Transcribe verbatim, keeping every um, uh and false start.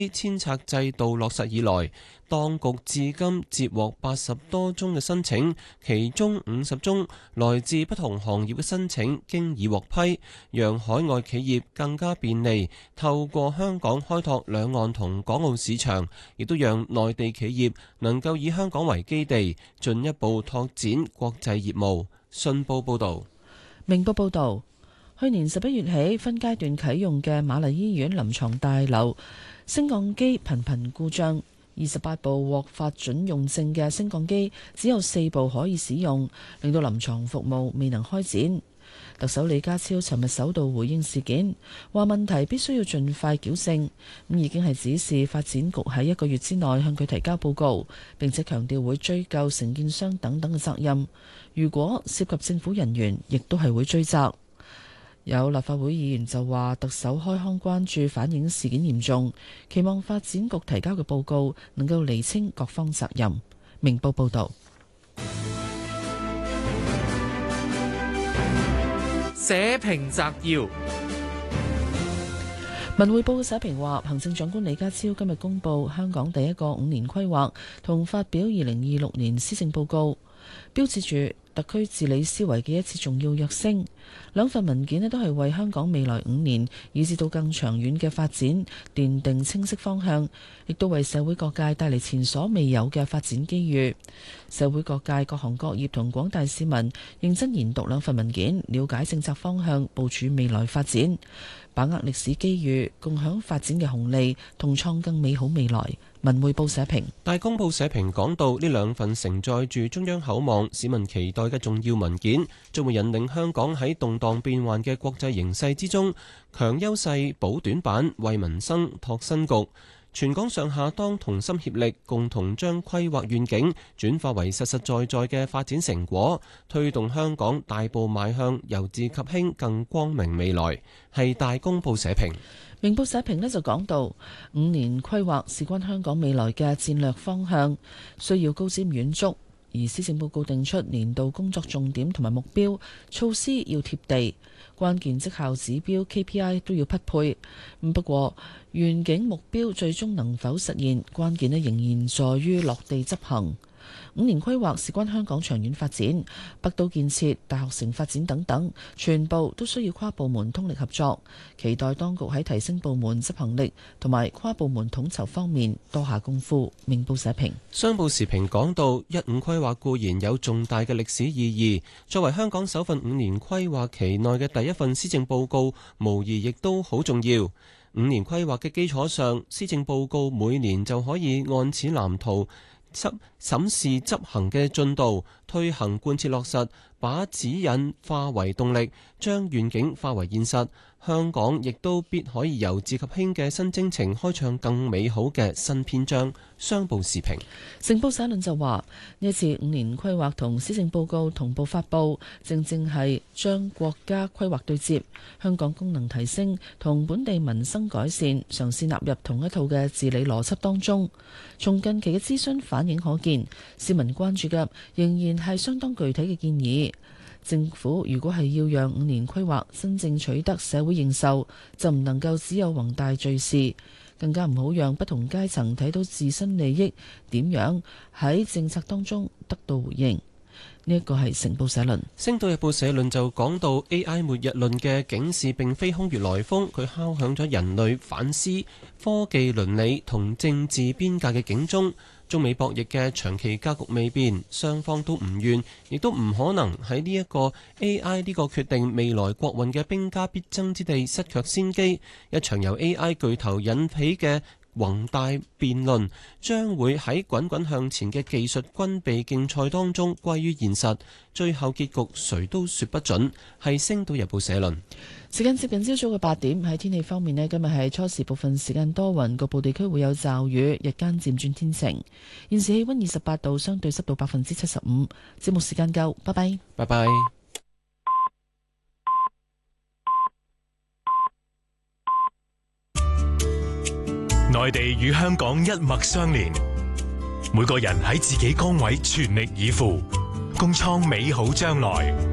遷冊制度落實以來，當局至今接獲八十多宗嘅申請，其中五十宗來自不同行業嘅申請經已獲批，讓海外企業更加便利透過香港開拓兩岸同港澳市場，亦都讓內地企業能夠以香港為基地，進一步拓展國際業務。信報報導。 明報報導，去年十一月起分階段啟用嘅瑪麗醫院臨床大樓升降機頻頻故障，二十八部獲發准用證嘅升降機只有四部可以使用，令到臨床服務未能開展。特首李家超尋日首度回應事件，話問題必須要盡快矯正，咁已經係指示發展局喺一個月之內向佢提交報告，並且強調會追究承建商等等嘅責任，如果涉及政府人員，亦都係會追責。有立法會議員就話，特首開腔關注，反映事件嚴重，期望發展局提交嘅報告能夠釐清各方責任。明報報道。 社評摘要。 文匯報嘅社評話，行政長官李家超今日公布香港第一個五年規劃同發表二零二六年施政報告，標誌住特區治理思維嘅一次重要躍升。兩份文件咧都係為香港未來五年以至到更長遠嘅發展奠定清晰方向，亦都為社會各界帶嚟前所未有嘅發展機遇。社會各界各行各業同廣大市民認真研讀兩份文件，了解政策方向，部署未來發展，把握歷史機遇，共享發展嘅紅利，同創更美好未來。文匯報社評。 大公報社評講到，呢兩份承載住中央厚望、市民期待嘅重要文件，將會引領香港喺動盪變幻嘅國際形勢之中，強優勢補短板，為民生拓新局。全港上下當同心協力，共同將規劃願景轉化為實實在在嘅發展成果，推動香港大步邁向由治及興更光明未來。係大公報社評。 明報社評呢就講到，五年規劃事關香港未來嘅戰略方向，需要高瞻遠矚，而施政報告定出年度工作重點同埋目標，措施要貼地，關鍵績效指標 K P I 都要匹配。咁不過願景目標最終能否實現，關鍵呢仍然在於落地執行。五年規劃事關香港長遠發展，北都建設、大學城發展等等，全部都需要跨部門通力合作。期待當局喺提升部門執行力同埋跨部門統籌方面多下功夫。明報社評。 商報時評講到，一五規劃固然有重大嘅歷史意義，作為香港首份五年規劃期內嘅第一份施政報告，無疑亦都好重要。五年規劃嘅基礎上，施政報告每年就可以按此藍圖審視執行嘅進度，推行貫徹落實，把指引化為動力，將願景化為現實。香港亦都必可以由治及興嘅新征程開創更美好嘅新篇章。商報時評。 成報社論就話，呢一次五年規劃同施政報告同步發布，正正係將國家規劃對接，香港功能提升同本地民生改善嘗試納入同一套嘅治理邏輯當中。從近期嘅諮詢反映可見，市民關注嘅仍然係相當具體嘅建議。政府如果係要讓五年規劃真正取得社會認受，就唔能夠只有宏大敘事，更加唔好讓不同階層睇到自身利益點樣喺政策當中得到回應。呢一個係成報社論。 星島日報社論就講到 A I 末日論嘅警示並非空穴來風，佢敲響咗人類反思科技倫理同政治邊界嘅警鐘。中美博弈嘅長期格局未變，雙方都唔願，亦都唔可能喺呢一個 A I 呢個決定未來國運嘅兵家必爭之地失卻先機。一場由 A I 巨頭引起嘅宏大辯論，將會喺滾滾向前嘅技術軍備競賽當中歸於現實，最後結局誰都說不準。係星島日報社論。 時間接近朝早嘅八點，喺天氣方面呢，今日係初時部分時間多雲，局部地區會有驟雨，日間漸轉天晴。現時氣溫二十八度，相對濕度百分之七十五。節目時間夠，拜拜。 拜拜。 內地與香港一脈相連，每個人喺自己崗位全力以赴，共創美好將來。